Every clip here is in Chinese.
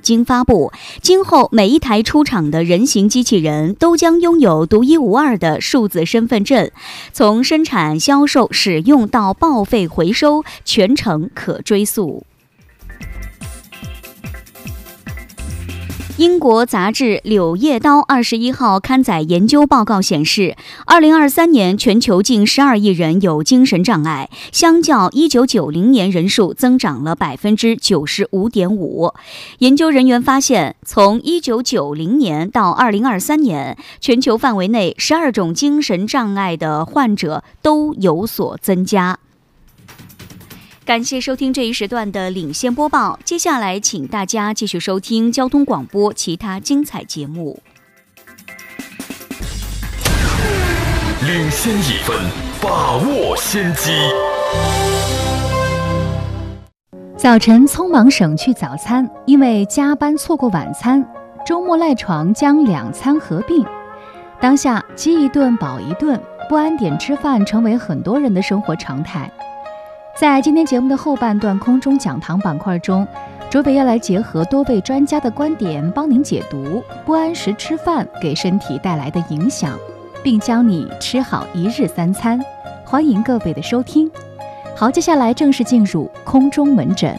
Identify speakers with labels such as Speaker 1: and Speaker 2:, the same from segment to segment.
Speaker 1: 经发布，今后每一台出厂的人形机器人都将拥有独一无二的数字身份证，从生产、销售、使用到报废回收，全程可追溯。英国杂志《柳叶刀》21号刊载研究报告显示，2023年全球近12亿人有精神障碍，相较1990年人数增长了95.5%。研究人员发现，从1990年到2023年，全球范围内12种精神障碍的患者都有所增加。感谢收听这一时段的领先播报，接下来请大家继续收听交通广播其他精彩节目。
Speaker 2: 领先一分，把握先机。
Speaker 3: 早晨匆忙省去早餐，因为加班错过晚餐，周末赖床将2餐合并。当下饥一顿饱一顿，不安点吃饭成为很多人的生活常态。在今天节目的后半段空中讲堂板块中，卓北要来结合多位专家的观点，帮您解读不按时吃饭给身体带来的影响，并教你吃好一日3餐。欢迎各位的收听。好，接下来正式进入空中门诊。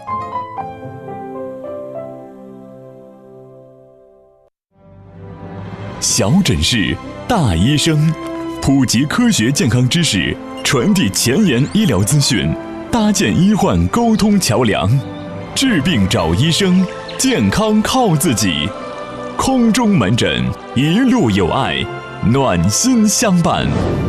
Speaker 2: 小诊室，大医生，普及科学健康知识，传递前沿医疗资讯，搭建医患沟通桥梁，治病找医生，健康靠自己。空中门诊，一路有爱，暖心相伴。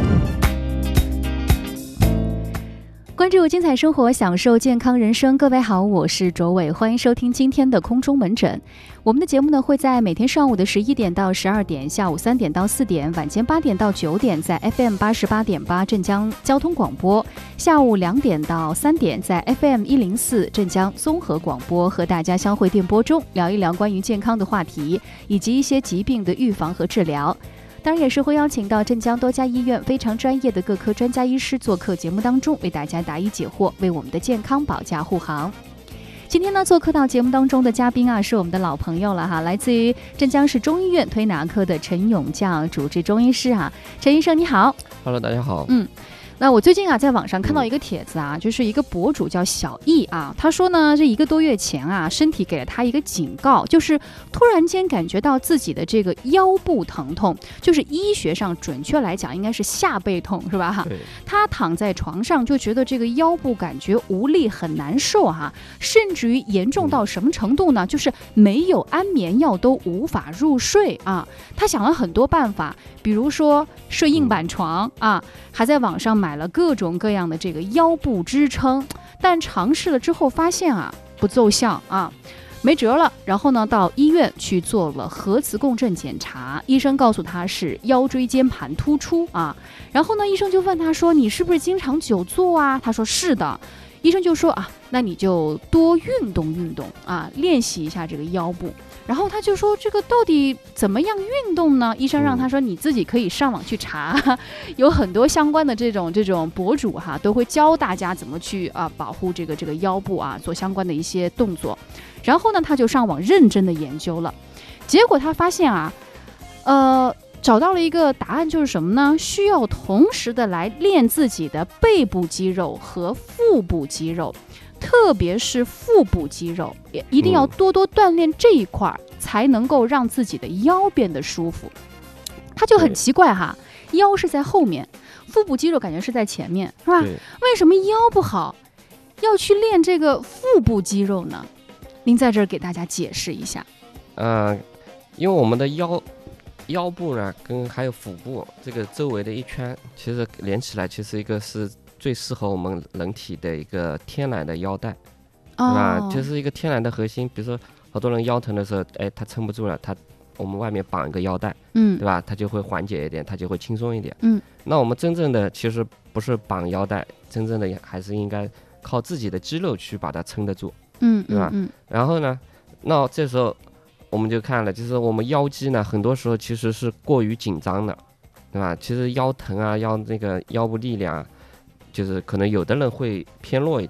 Speaker 3: 关注精彩生活，享受健康人生。各位好，我是卓伟，欢迎收听今天的空中门诊。我们的节目呢，会在每天上午的11点到12点，下午3点到4点，晚间8点到9点，在 FM 88.8镇江交通广播；下午2点到3点，在 FM 104镇江综合广播，和大家相会电波中聊一聊关于健康的话题，以及一些疾病的预防和治疗。当然也是会邀请到镇江多家医院非常专业的各科专家医师做客节目当中，为大家答疑解惑，为我们的健康保驾护航。今天呢，做客到节目当中的嘉宾啊，是我们的老朋友了哈，来自于镇江市中医院推拿科的陈永将主治中医师啊，陈医生你好。
Speaker 4: Hello， 大家好。
Speaker 3: 那我最近啊，在网上看到一个帖子啊，就是一个博主叫小易啊，他说呢，这1个多月前啊，身体给了他一个警告，就是突然间感觉到自己的这个腰部疼痛，就是医学上准确来讲应该是下背痛，是吧？他躺在床上就觉得这个腰部感觉无力，很难受哈，甚至于严重到什么程度呢？就是没有安眠药都无法入睡啊。他想了很多办法，比如说睡硬板床啊，还在网上买了各种各样的这个腰部支撑，但尝试了之后发现啊不奏效啊，没辙了。然后呢，到医院去做了核磁共振检查，医生告诉他是腰椎间盘突出啊。然后呢，医生就问他说：“你是不是经常久坐啊？”他说：“是的。”医生就说啊，那你就多运动运动啊，练习一下这个腰部。然后他就说，这个到底怎么样运动呢？医生让他说，你自己可以上网去查，有很多相关的这种博主哈，都会教大家怎么去保护这个腰部啊，做相关的一些动作。然后呢，他就上网认真的研究了，结果他发现啊，找到了一个答案，就是什么呢？需要同时的来练自己的背部肌肉和腹部肌肉，特别是腹部肌肉，也一定要多多锻炼这一块，才能够让自己的腰变得舒服。他就很奇怪哈，腰是在后面，腹部肌肉感觉是在前面，是吧？为什么腰不好要去练这个腹部肌肉呢？您在这儿给大家解释一下。
Speaker 4: 因为我们的腰部呢，跟还有腹部这个周围的一圈，其实连起来，其实一个是最适合我们人体的一个天然的腰带，对吧？就是一个天然的核心。比如说，好多人腰疼的时候，他撑不住了，我们外面绑一个腰带，对吧？它就会缓解一点，它就会轻松一点。那我们真正的其实不是绑腰带，真正的还是应该靠自己的肌肉去把它撑得住，对吧？然后呢，那这时候我们就看了，就是我们腰肌呢，很多时候其实是过于紧张的，对吧？其实腰疼啊，那个腰部力量啊，就是可能有的人会偏弱一点，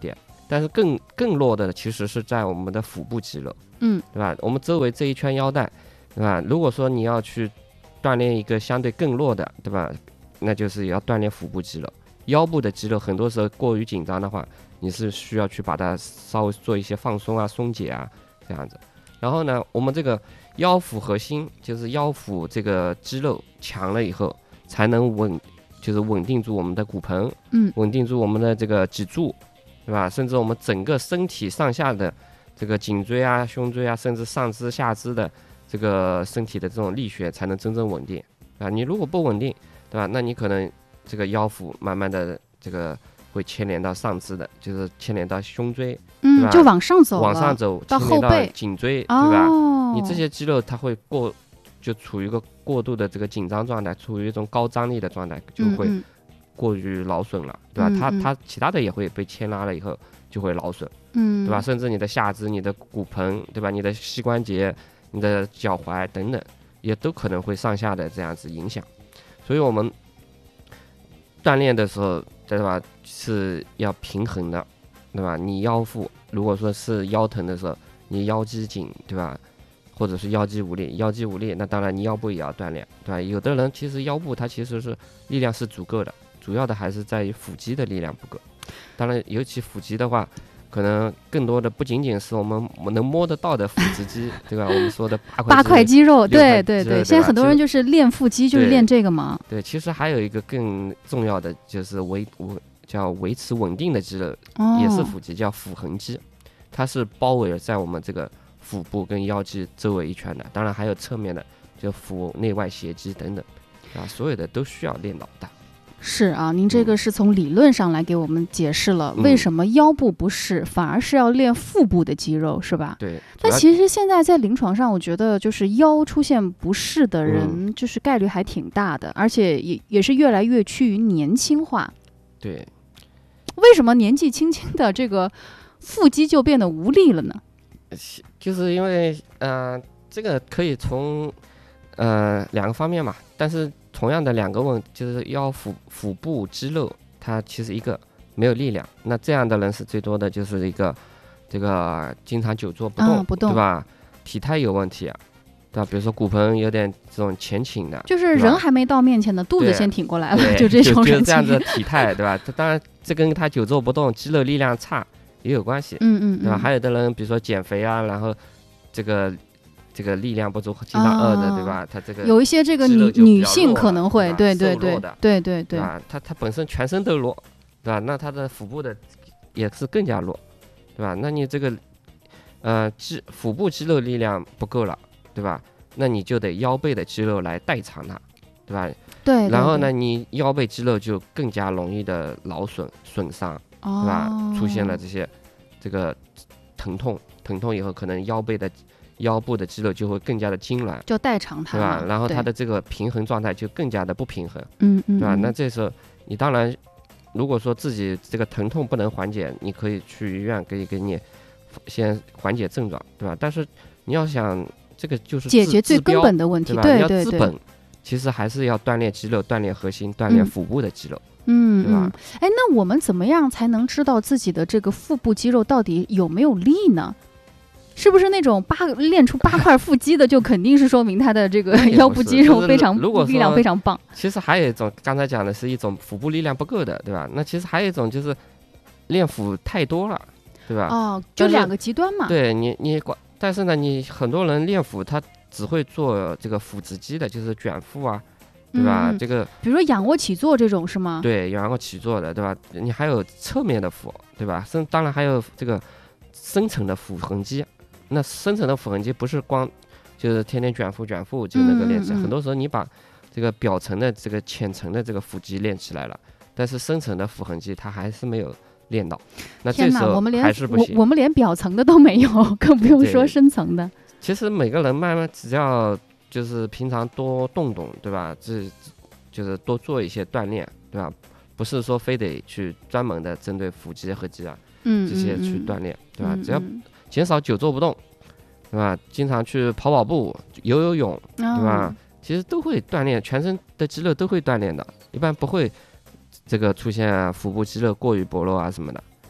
Speaker 4: 但是更弱的其实是在我们的腹部肌肉，对吧？我们周围这一圈腰带，对吧？如果说你要去锻炼一个相对更弱的，对吧？那就是也要锻炼腹部肌肉。腰部的肌肉很多时候过于紧张的话，你是需要去把它稍微做一些放松啊、松解啊这样子。然后呢，我们这个腰腹核心，就是腰腹这个肌肉强了以后，才能稳定住我们的骨盆，稳定住我们的这个脊柱，对吧？甚至我们整个身体上下的这个颈椎啊、胸椎啊，甚至上肢、下肢的这个身体的这种力学才能真正稳定啊。你如果不稳定，对吧？那你可能这个腰腹慢慢的这个会牵连到上肢的，就是牵连到胸椎，对吧？
Speaker 3: 就往上走，
Speaker 4: 到后背、颈椎，对吧？你这些肌肉它会就处于一个过度的这个紧张状态，处于一种高张力的状态，就会过于劳损了，对吧？它其他的也会被牵拉了以后就会劳损，对吧？甚至你的下肢、你的骨盆，对吧？你的膝关节、你的脚踝等等，也都可能会上下的这样子影响。所以我们锻炼的时候，对吧，是要平衡的，对吧？你腰腹如果说是腰疼的时候，你腰肌紧，对吧？或者是腰肌无力，那当然你腰部也要锻炼，对吧？有的人其实腰部它其实是力量是足够的，主要的还是在于腹肌的力量不够。当然，尤其腹肌的话，可能更多的不仅仅是我们能摸得到的腹直肌，对吧？我们说的
Speaker 3: 八块肌肉，对，现在很多人
Speaker 4: 就
Speaker 3: 是练腹肌，就是练这个嘛。
Speaker 4: 对，其实还有一个更重要的就是维持稳定的肌肉，也是腹肌，叫腹横肌，它是包围在我们这个腹部跟腰肌周围一圈的。当然还有侧面的，就腹内外斜肌等等，啊，所有的都需要练脑大。
Speaker 3: 是啊，您这个是从理论上来给我们解释了为什么腰部不适，反而是要练腹部的肌肉，是吧？
Speaker 4: 对。
Speaker 3: 那其实现在在临床上，我觉得就是腰出现不适的人，就是概率还挺大的，而且也是越来越趋于年轻化。
Speaker 4: 对。
Speaker 3: 为什么年纪轻轻的这个腹肌就变得无力了呢？
Speaker 4: 就是因为这个可以从两个方面嘛，但是同样的两个问题，就是腰腹部肌肉，它其实一个没有力量，那这样的人是最多的，就是一个这个经常久坐不动，对吧？体态有问题啊，对吧？比如说骨盆有点这种前倾的，
Speaker 3: 就是人还没到面前呢，肚子先挺过来了，就这种人，
Speaker 4: 就这样的体态，对吧？当然这跟他久坐不动、肌肉力量差也有关系，对吧？还有的人比如说减肥啊，然后这个力量不足，经常饿的，对吧？他这个
Speaker 3: 有一些这个女性可能会，对，
Speaker 4: 啊，他本身全身都弱，对吧？那他的腹部的也是更加弱，对吧？那你这个腹部肌肉力量不够了，对吧？那你就得腰背的肌肉来代偿它，对吧？
Speaker 3: 对。
Speaker 4: 然后呢，你腰背肌肉就更加容易的劳损伤，对吧？出现了这个疼痛以后，可能腰部的肌肉就会更加的痉挛，
Speaker 3: 就代偿它，
Speaker 4: 对吧？然后它的这个平衡状态就更加的不平衡，对吧？那这时候你当然，如果说自己这个疼痛不能缓解，你可以去医院给你先缓解症状，对吧？但是你要想这个就是
Speaker 3: 解决最根本的问题，
Speaker 4: 对吧？你要治本，其实还是要锻炼肌肉、锻炼核心、锻炼腹部的肌肉。对吧？
Speaker 3: 哎，那我们怎么样才能知道自己的这个腹部肌肉到底有没有力呢？是不是那种练出8块腹肌的，就肯定是说明他的这个腰部肌肉非常力量非常棒？
Speaker 4: 其实还有一种，刚才讲的是一种腹部力量不够的，对吧？那其实还有一种就是练腹太多了，对吧？
Speaker 3: 哦，就两个极端嘛。
Speaker 4: 对但是呢，你很多人练腹，他只会做这个腹直肌的，就是卷腹啊。对吧？这个
Speaker 3: 比如说仰卧起坐这种是吗？
Speaker 4: 对，仰卧起坐的，对吧？你还有侧面的腹，对吧？当然还有这个深层的腹横肌。那深层的腹横肌不是光就是天天卷腹就能够练起来，很多时候你把这个表层的这个浅层的这个腹肌练起来了，但是深层的腹横肌它还是没有练到。那这时候还是不行。
Speaker 3: 我们连表层的都没有，更不用说深层的。
Speaker 4: 其实每个人慢慢只要就是平常多动，对吧？就是多做一些锻炼，对吧？不是说非得去专门的针对腹肌、合肌啊这些去锻炼，对吧？只要减少久坐不动，对吧？经常去跑步、游泳，对吧？其实都会锻炼，全身的肌肉都会锻炼的，一般不会这个出现腹部肌肉过于薄弱啊什么的。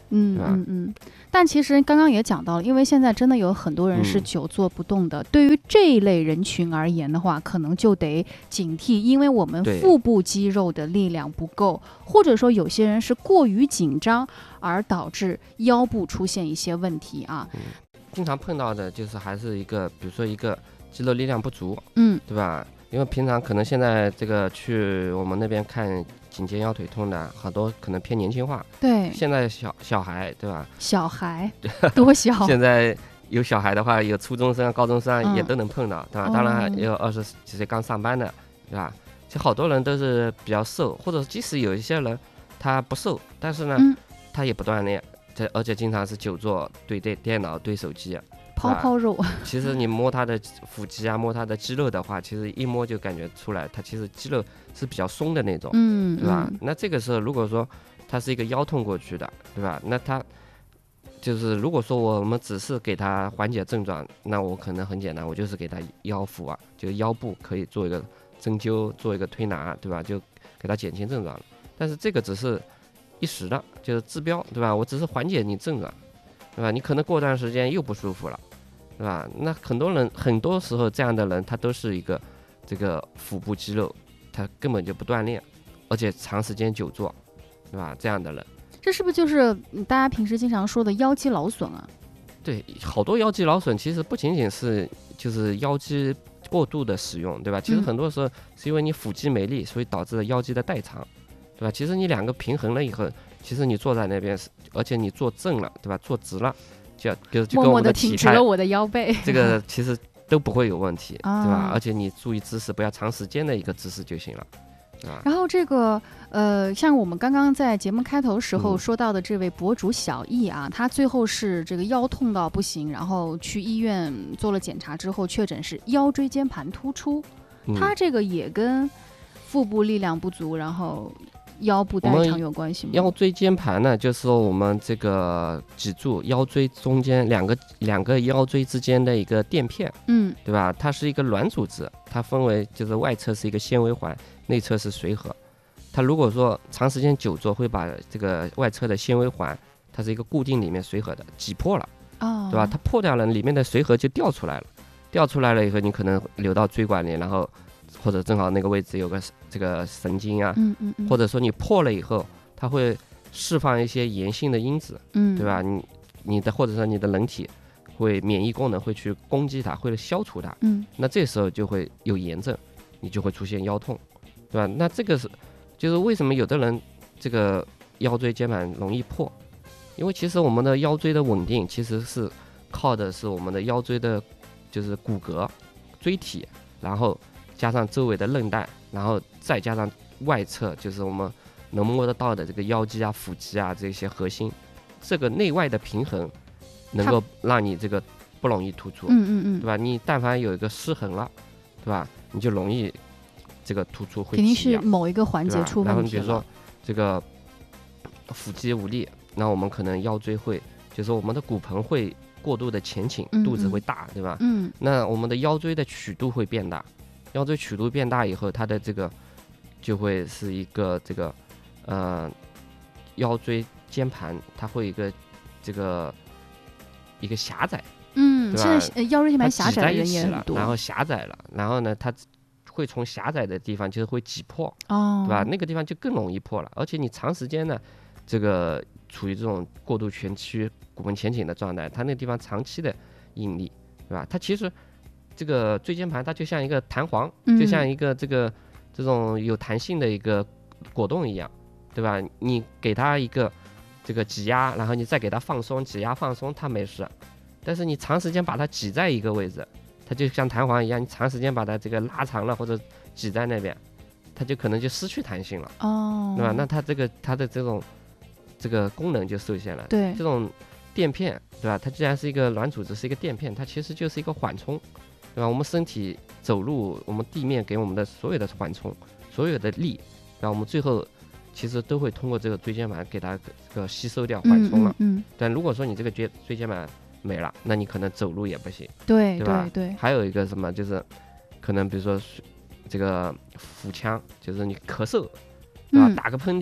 Speaker 3: 但其实刚刚也讲到了，因为现在真的有很多人是久坐不动的，对于这一类人群而言的话，可能就得警惕，因为我们腹部肌肉的力量不够，或者说有些人是过于紧张而导致腰部出现一些问题啊。
Speaker 4: 经常碰到的就是还是一个，比如说一个肌肉力量不足，对吧？因为平常可能现在这个去我们那边看颈肩腰腿痛的很多可能偏年轻化，
Speaker 3: 对，
Speaker 4: 现在小孩对吧？
Speaker 3: 小孩多小？
Speaker 4: 现在有小孩的话，有初中生、高中生也都能碰到，对吧？当然也有20几岁刚上班的，对吧？其实好多人都是比较瘦，或者即使有一些人他不瘦，但是呢，他也不锻炼，而且经常是久坐对电脑对手机。
Speaker 3: 泡肉，
Speaker 4: 其实你摸他的腹肌啊，摸他的肌肉的话，其实一摸就感觉出来，他其实肌肉是比较松的那种，对吧？那这个时候如果说他是一个腰痛过去的，对吧？那他就是如果说我们只是给他缓解症状，那我可能很简单，我就是给他腰腹啊，就腰部可以做一个针灸，做一个推拿，对吧？就给他减轻症状了。但是这个只是一时的，就是治标，对吧？我只是缓解你症状，对吧？你可能过段时间又不舒服了。对吧？那很多时候这样的人，他都是一个这个腹部肌肉，他根本就不锻炼，而且长时间久坐，对吧？这样的人，
Speaker 3: 这是不是就是大家平时经常说的腰肌劳损啊？
Speaker 4: 对，好多腰肌劳损其实不仅仅是就是腰肌过度的使用，对吧？其实很多时候是因为你腹肌没力，所以导致了腰肌的代偿，对吧？其实你两个平衡了以后，其实你坐在那边，而且你坐正了，对吧？坐直了。就
Speaker 3: 默默地挺直了我的腰背，
Speaker 4: 这个其实都不会有问题，对吧？而且你注意姿势，不要长时间的一个姿势就行了，对吧？
Speaker 3: 然后这个像我们刚刚在节目开头时候说到的这位博主小易啊，他最后是这个腰痛到不行，然后去医院做了检查之后，确诊是腰椎间盘突出，他这个也跟腹部力量不足，然后腰部代偿有关系吗？
Speaker 4: 腰椎间盘呢，就是说我们这个脊柱、腰椎中间两个腰椎之间的一个垫片，对吧？它是一个软组织，它分为就是外侧是一个纤维环，内侧是髓核。它如果说长时间久坐，会把这个外侧的纤维环，它是一个固定里面髓核的挤破了，对吧？它破掉了，里面的髓核就掉出来了，掉出来了以后，你可能流到椎管里，然后或者正好那个位置有个这个神经啊，或者说你破了以后，它会释放一些炎性的因子，对吧？你的或者说你的人体会免疫功能会去攻击它，会消除它，那这时候就会有炎症，你就会出现腰痛，对吧？那这个就是为什么有的人这个腰椎间盘容易破，因为其实我们的腰椎的稳定其实是靠的是我们的腰椎的就是骨骼椎体，然后加上周围的韧带，然后再加上外侧就是我们能摸得到的这个腰肌啊、腹肌啊这些核心，这个内外的平衡能够让你这个不容易突出，对吧？你但凡有一个失衡了，对吧？你就容易这个突出会
Speaker 3: 肯定是某一个环节出问题了。
Speaker 4: 然后你比如说这个腹肌无力，那我们可能腰椎会，就是我们的骨盆会过度的前倾，肚子会大，对吧？那我们的腰椎的曲度会变大。腰椎曲度变大以后，它的这个就会是一个这个腰椎间盘，它会一个这个一个狭窄，
Speaker 3: 现在腰椎间盘狭窄的人也很多，
Speaker 4: 然后狭窄了，然后呢，它会从狭窄的地方就是会挤破，对吧？那个地方就更容易破了，而且你长时间呢，这个处于这种过度前屈、骨盆前倾的状态，它那个地方长期的应力，对吧？它其实这个椎间盘它就像一个弹簧，就像一个这种有弹性的一个果冻一样，对吧？你给它一个这个挤压，然后你再给它放松，挤压放松，它没事。但是你长时间把它挤在一个位置，它就像弹簧一样，你长时间把它这个拉长了或者挤在那边，它就可能就失去弹性了，对吧？那它的这个功能就受限了。
Speaker 3: 对，
Speaker 4: 这种垫片，对吧？它既然是一个软组织，是一个垫片，它其实就是一个缓冲。对吧？我们身体走路，我们地面给我们的所有的缓冲，所有的力，然后我们最后其实都会通过这个椎间盘给它这个吸收掉、缓冲了。但如果说你这个椎间盘没了，那你可能走路也不行。
Speaker 3: 对
Speaker 4: 吧？
Speaker 3: 对。
Speaker 4: 还有一个什么，就是可能比如说这个腹腔，就是你咳嗽，对吧？打个喷嚏，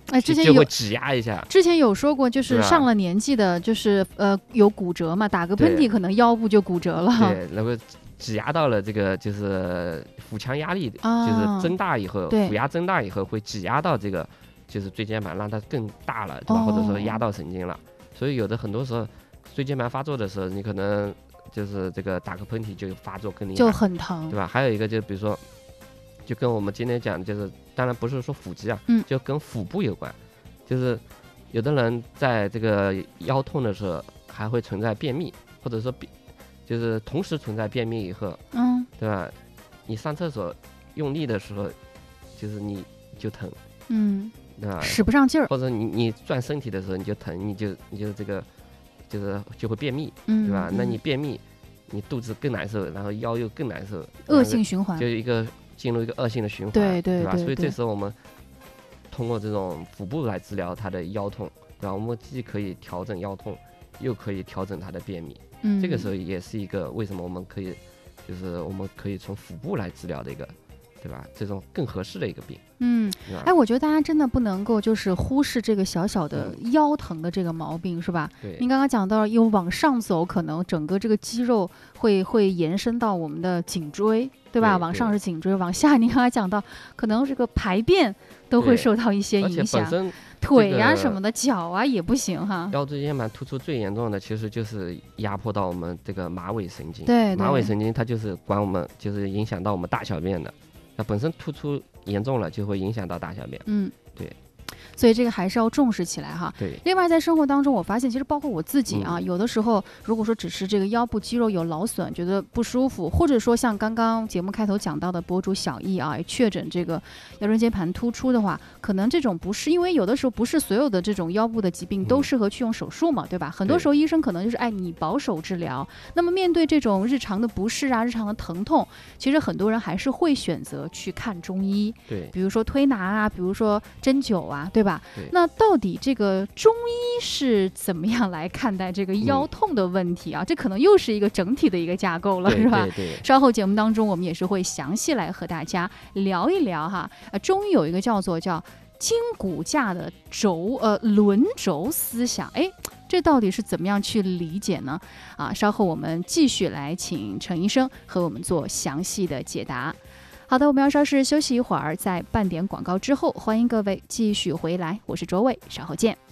Speaker 3: 哎，之前
Speaker 4: 会挤压一下。
Speaker 3: 之前有说过，就是上了年纪的，就是有骨折嘛，打个喷嚏可能腰部就骨折了。
Speaker 4: 对，然后挤压到了这个就是腹腔压力，就是增大以后，腹压增大以后会挤压到这个就是椎间盘，让它更大了，对吧？或者说压到神经了。所以很多时候椎间盘发作的时候，你可能就是这个打个喷嚏就发作更厉害，
Speaker 3: 就很疼，
Speaker 4: 对吧？还有一个就比如说，就跟我们今天讲的就是，当然不是说腹肌啊，就跟腹部有关，就是有的人在这个腰痛的时候还会存在便秘，或者说就是同时存在便秘以后，对吧？你上厕所用力的时候，就是你就疼，对吧？
Speaker 3: 使不上劲儿，
Speaker 4: 或者你转身体的时候你就疼，你就这个就会便秘，对吧？那你便秘，你肚子更难受，然后腰又更难受，
Speaker 3: 恶性循环，
Speaker 4: 就进入一个恶性的循环，
Speaker 3: 对
Speaker 4: 吧？所以这时候我们通过这种腹部来治疗他的腰痛，对吧？我们既可以调整腰痛，又可以调整他的便秘，这个时候也是一个为什么我们可以从腹部来治疗的一个，对吧？这种更合适的一个病。
Speaker 3: 哎，我觉得大家真的不能够就是忽视这个小小的腰疼的这个毛病，是吧？
Speaker 4: 对。
Speaker 3: 您刚刚讲到，又往上走，可能整个这个肌肉会延伸到我们的颈椎，对吧？往上是颈椎，往下您刚才讲到，可能这个排便都会受到一些影响，腿呀什么的，脚啊也不行哈。
Speaker 4: 腰椎间盘突出最严重的其实就是压迫到我们这个马尾神经，
Speaker 3: 对，
Speaker 4: 马尾神经它就是管我们，就是影响到我们大小便的。那本身突出严重了，就会影响到大小便。对。
Speaker 3: 所以这个还是要重视起来哈。
Speaker 4: 对。
Speaker 3: 另外，在生活当中，我发现其实包括我自己啊，有的时候如果说只是这个腰部肌肉有劳损，觉得不舒服，或者说像刚刚节目开头讲到的博主小易啊，确诊这个腰椎间盘突出的话，可能这种不是，因为有的时候不是所有的这种腰部的疾病都适合去用手术嘛，对吧？很多时候医生可能就是你保守治疗。那么面对这种日常的不适啊、日常的疼痛，其实很多人还是会选择去看中医。
Speaker 4: 对。
Speaker 3: 比如说推拿啊，比如说针灸啊，对吧？那到底这个中医是怎么样来看待这个腰痛的问题啊？这可能又是一个整体的一个架构了，是吧？
Speaker 4: 对。
Speaker 3: 稍后节目当中，我们也是会详细来和大家聊一聊哈。中医有一个叫筋骨架的轮轴思想，这到底是怎么样去理解呢？稍后我们继续来请陈医生和我们做详细的解答。好的，我们要稍事休息一会儿，在半点广告之后，欢迎各位继续回来，我是卓伟，稍后见。